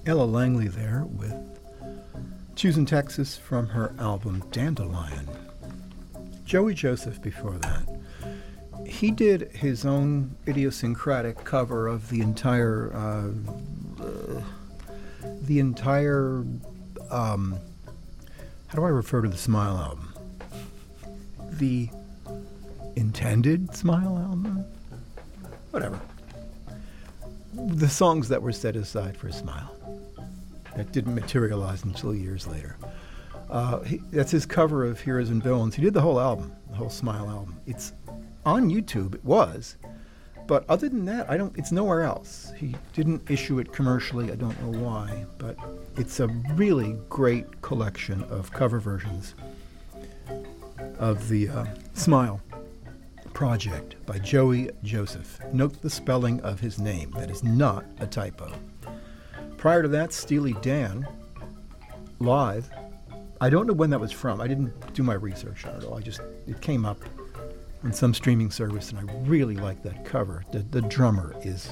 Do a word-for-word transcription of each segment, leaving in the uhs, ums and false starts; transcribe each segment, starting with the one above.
Ella Langley there with Choosing Texas from her album Dandelion. Joey Joseph before that. He did his own idiosyncratic cover of the entire, uh, uh, the entire, um, how do I refer to the Smile album? The intended Smile album? Whatever. The songs that were set aside for Smile. That didn't materialize until years later. Uh, he, that's his cover of Heroes and Villains. He did the whole album, the whole Smile album. It's on YouTube, it was. But other than that, I don't. It's nowhere else. He didn't issue it commercially. I don't know why. But it's a really great collection of cover versions of the uh, Smile Project by Joey Joseph. Note the spelling of his name. That is not a typo. Prior to that, Steely Dan, live. I don't know when that was from. I didn't do my research on it all. I just, it came up on some streaming service, and I really like that cover. The, the drummer is,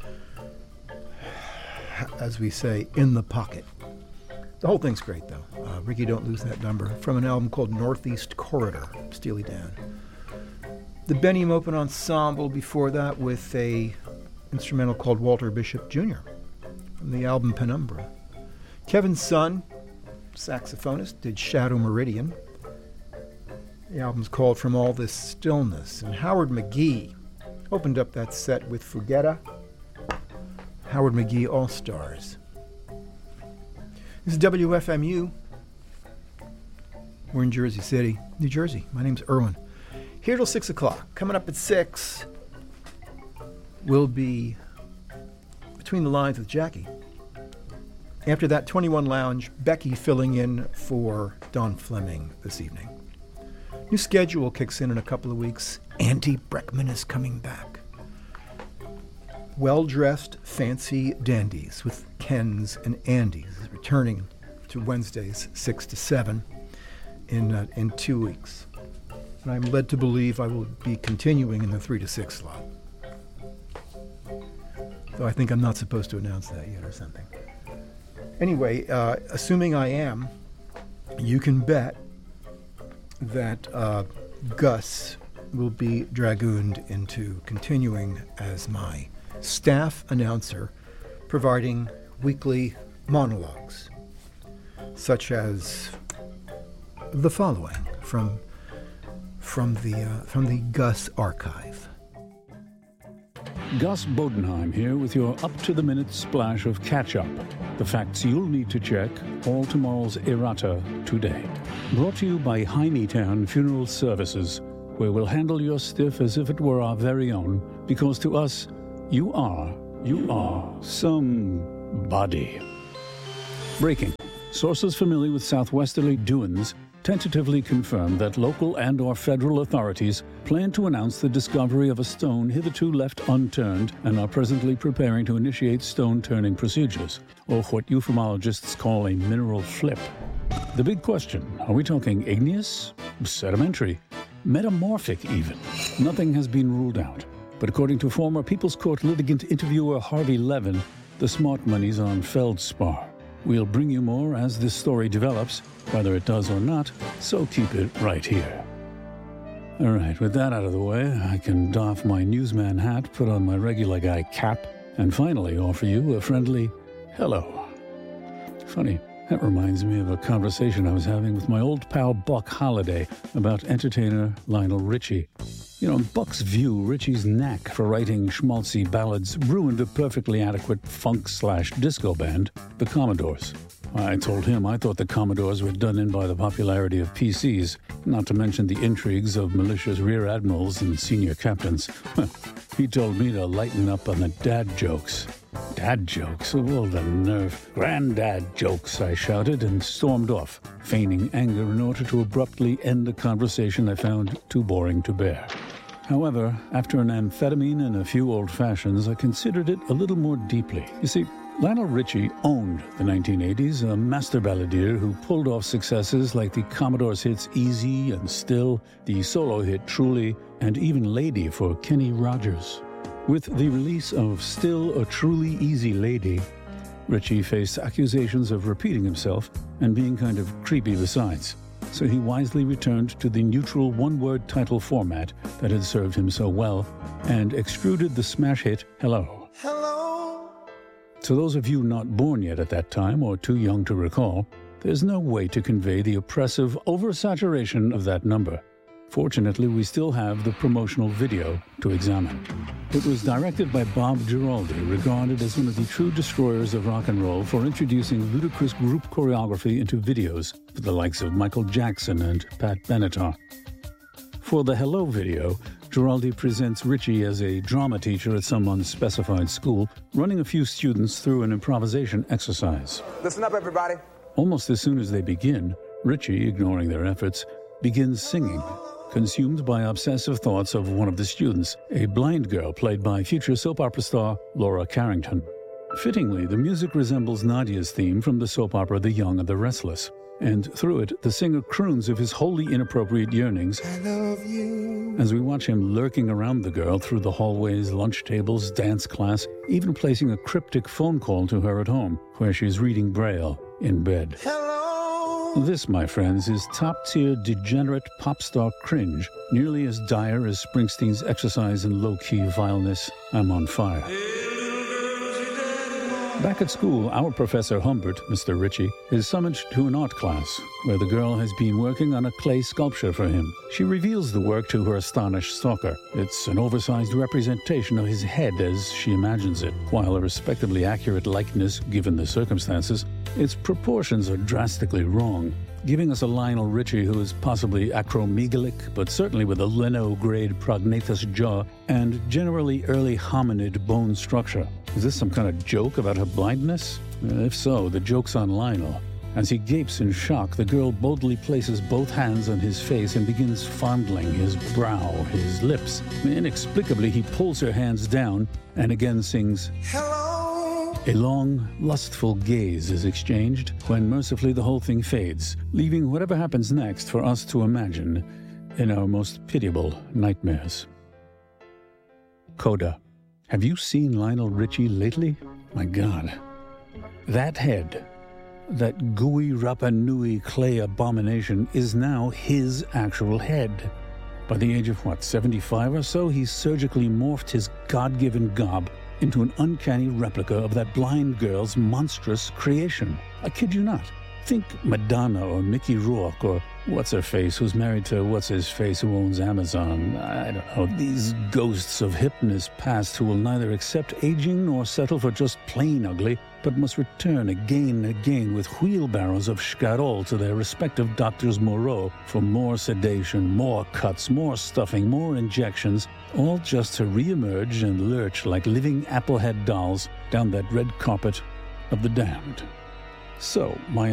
as we say, in the pocket. The whole thing's great, though. Uh, Ricky Don't Lose That Number, from an album called Northeast Corridor, Steely Dan. The Benny Maupin Ensemble before that with a instrumental called Walter Bishop Junior from the album Penumbra. Kevin Sun, saxophonist, did Shadow Meridian. The album's called From All This Stillness. And Howard McGee opened up that set with Fugetta, Howard McGee All-Stars. This is W F M U. We're in Jersey City, New Jersey. My name's Erwin. Here till six o'clock. Coming up at six will be Between the Lines with Jackie. After that, twenty-one Lounge, Becky filling in for Don Fleming this evening. New schedule kicks in in a couple of weeks. Andy Breckman is coming back. Well-dressed, fancy dandies with Kens and Andys is returning to Wednesdays, six to seven, in uh, in two weeks. And I'm led to believe I will be continuing in the three to six slot. Though I think I'm not supposed to announce that yet or something. Anyway, uh, assuming I am, you can bet that uh, Gus will be dragooned into continuing as my staff announcer, providing weekly monologues, such as the following from from the uh, from the Gus archive. Gus Bodenheim here with your up-to-the-minute splash of catch-up. The facts you'll need to check, all tomorrow's errata today. Brought to you by Hymetown Funeral Services, where we'll handle your stiff as if it were our very own, because to us, you are, you are somebody. Breaking. Sources familiar with southwesterly doings tentatively confirmed that local and or federal authorities plan to announce the discovery of a stone hitherto left unturned and are presently preparing to initiate stone-turning procedures, or what euphemologists call a mineral flip. The big question, are we talking igneous, sedimentary, metamorphic even? Nothing has been ruled out, but according to former People's Court litigant interviewer Harvey Levin, the smart money's on feldspar. We'll bring you more as this story develops, whether it does or not, so keep it right here. All right, with that out of the way, I can doff my newsman hat, put on my regular guy cap, and finally offer you a friendly hello. Funny, that reminds me of a conversation I was having with my old pal Buck Holliday about entertainer Lionel Richie. You know, in Buck's view, Richie's knack for writing schmaltzy ballads ruined a perfectly adequate funk-slash-disco band, the Commodores. I told him I thought the Commodores were done in by the popularity of P Cs, not to mention the intrigues of malicious rear admirals and senior captains. He told me to lighten up on the dad jokes. Dad jokes? Oh, the nerve. Granddad jokes, I shouted and stormed off, feigning anger in order to abruptly end a conversation I found too boring to bear. However, after an amphetamine and a few old fashions, I considered it a little more deeply. You see, Lionel Richie owned the nineteen eighties, a master balladeer who pulled off successes like the Commodores' hits Easy and Still, the solo hit Truly, and even Lady for Kenny Rogers. With the release of Still a Truly Easy Lady, Ritchie faced accusations of repeating himself and being kind of creepy besides, so he wisely returned to the neutral one-word title format that had served him so well and extruded the smash hit Hello. Hello. To those of you not born yet at that time or too young to recall, there's no way to convey the oppressive oversaturation of that number. Fortunately, we still have the promotional video to examine. It was directed by Bob Giraldi, regarded as one of the true destroyers of rock and roll for introducing ludicrous group choreography into videos for the likes of Michael Jackson and Pat Benatar. For the Hello video, Giraldi presents Ritchie as a drama teacher at some unspecified school, running a few students through an improvisation exercise. Listen up, everybody. Almost as soon as they begin, Ritchie, ignoring their efforts, begins singing, consumed by obsessive thoughts of one of the students, a blind girl played by future soap opera star Laura Carrington. Fittingly, the music resembles Nadia's theme from the soap opera The Young and the Restless, and through it, the singer croons of his wholly inappropriate yearnings I love you. as we watch him lurking around the girl through the hallways, lunch tables, dance class, even placing a cryptic phone call to her at home, where she's reading Braille in bed. Hello. This, my friends, is top-tier degenerate pop star cringe, nearly as dire as Springsteen's exercise in low-key vileness, I'm on fire. Back at school, our Professor Humbert, Mister Ritchie, is summoned to an art class, where the girl has been working on a clay sculpture for him. She reveals the work to her astonished stalker. It's an oversized representation of his head as she imagines it. While a respectably accurate likeness, given the circumstances, its proportions are drastically wrong, giving us a Lionel Ritchie who is possibly acromegalic, but certainly with a Leno-grade prognathous jaw and generally early hominid bone structure. Is this some kind of joke about her blindness? If so, the joke's on Lionel. As he gapes in shock, the girl boldly places both hands on his face and begins fondling his brow, his lips. Inexplicably, he pulls her hands down and again sings, Hello. A long, lustful gaze is exchanged when mercifully the whole thing fades, leaving whatever happens next for us to imagine in our most pitiable nightmares. Coda. Have you seen Lionel Ritchie lately? My God. That head, that gooey Rapa Nui clay abomination, is now his actual head. By the age of, what, seventy-five or so, he's surgically morphed his God-given gob into an uncanny replica of that blind girl's monstrous creation. I kid you not. Think Madonna or Mickey Rourke or What's-Her-Face, who's married to What's-His-Face, who owns Amazon. I don't know. These ghosts of Hypnos past who will neither accept aging nor settle for just plain ugly, but must return again and again with wheelbarrows of Schcarol to their respective doctors Moreau for more sedation, more cuts, more stuffing, more injections, all just to reemerge and lurch like living applehead dolls down that red carpet of the damned. So, my